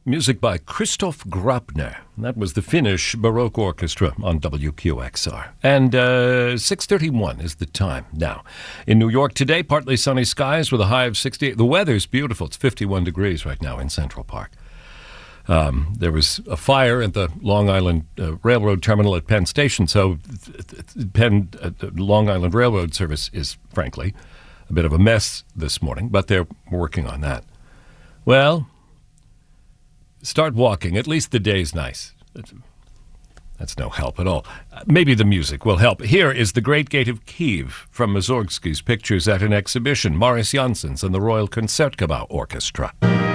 Music by Christoph Grabner. That was the Finnish Baroque Orchestra on WQXR. And 6:31 is the time now. In New York today, partly sunny skies with a high of 68. The weather's beautiful. It's 51 degrees right now in Central Park. There was a fire at the Long Island Railroad Terminal at Penn Station, so Long Island Railroad service is, frankly, a bit of a mess this morning, but they're working on that. Well, start walking. At least the day's nice. That's no help at all. Maybe the music will help. Here is The Great Gate of Kiev from Mussorgsky's Pictures at an Exhibition, Morris Janssens and the Royal Concertgebouw Orchestra.